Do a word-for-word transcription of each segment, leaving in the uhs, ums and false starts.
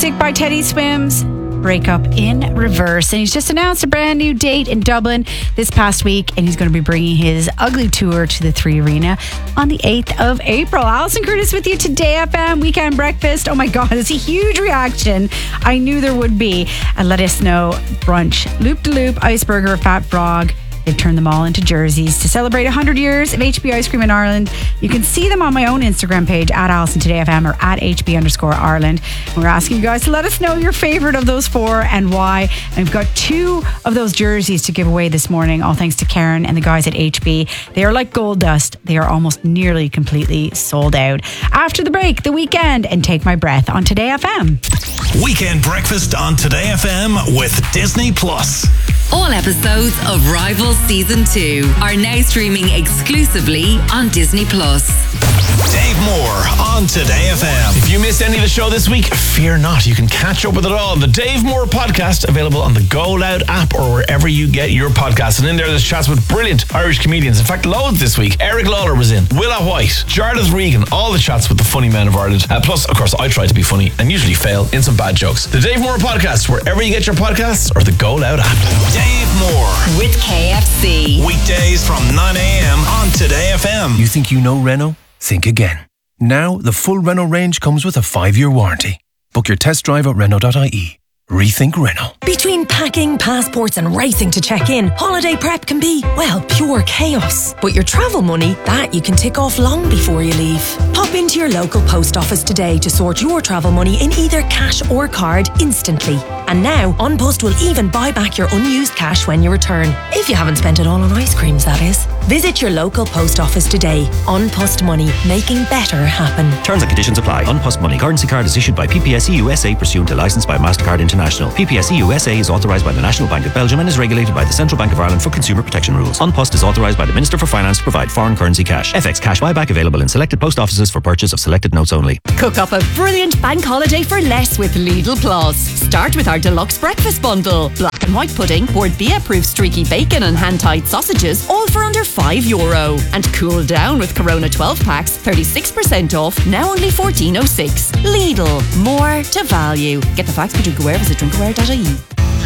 music by Teddy Swims. Breakup in Reverse. And he's just announced a brand new date in Dublin this past week, and he's going to be bringing his Ugly Tour to the Three Arena on the eighth of April. Alison Curtis with you today, F M Weekend Breakfast. Oh my God, it's a huge reaction. I knew there would be. And let us know, brunch, Loop de Loop, Iceberger, Fat Frog. They've turned them all into jerseys to celebrate one hundred years of H B Ice Cream in Ireland. You can see them on my own Instagram page at Alison Today F M or at H B underscore Ireland. And we're asking you guys to let us know your favourite of those four and why. And we've got two of those jerseys to give away this morning, all thanks to Karen and the guys at H B. They are like gold dust. They are almost nearly completely sold out. After the break, The Weekend and Take My Breath on Today F M. Weekend Breakfast on Today F M with Disney Plus. All episodes of Rivals Season two are now streaming exclusively on Disney Plus. Dave Moore on Today F M. If you missed any of the show this week, fear not. You can catch up with it all. The Dave Moore podcast, available on the Go Loud app or wherever you get your podcasts. And in there, there's chats with brilliant Irish comedians. In fact, loads this week. Eric Lawler was in, Willa White, Jarlath Regan, all the chats with the funny men of Ireland. Uh, plus, of course, I try to be funny and usually fail in some bad jokes. The Dave Moore podcast, wherever you get your podcasts or the Go Loud app. Dave Moore with K F C. Weekdays from nine a.m. on Today F M. You think you know Renault? Think again. Now, the full Renault range comes with a five-year warranty. Book your test drive at Renault dot I E. Rethink Renault. Between packing, passports and racing to check in, holiday prep can be, well, pure chaos. But your travel money, that you can tick off long before you leave. Pop into your local post office today to sort your travel money in either cash or card instantly. And now, OnPost will even buy back your unused cash when you return. If you haven't spent it all on ice creams, that is. Visit your local post office today. OnPost Money, making better happen. Terms and conditions apply. OnPost Money currency card is issued by P P S E U S A pursuant to licence by MasterCard International. P P S E U S A is authorised by the National Bank of Belgium and is regulated by the Central Bank of Ireland for consumer protection rules. OnPost is authorised by the Minister for Finance to provide foreign currency cash. F X cash buyback available in selected post offices for purchase of selected notes only. Cook up a brilliant bank holiday for less with Lidl Plus. Start with our deluxe breakfast bundle. Black and white pudding, Bord Bia-proof streaky bacon and hand-tied sausages, all for under five euro. And cool down with Corona twelve packs, thirty-six percent off, now only fourteen oh six. Lidl, more to value. Get the facts for Drinkaware, visit drinkaware dot I E.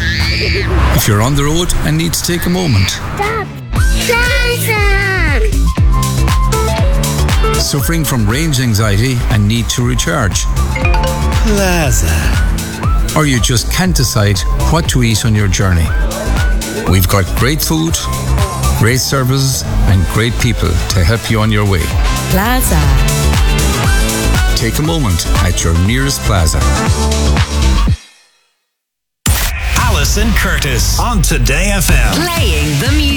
If you're on the road and need to take a moment. Stop. Plaza. Suffering from range anxiety and need to recharge. Plaza. Or you just can't decide what to eat on your journey. We've got great food, great services and great people to help you on your way. Plaza. Take a moment at your nearest Plaza. Alison Curtis on Today F M. Playing the music.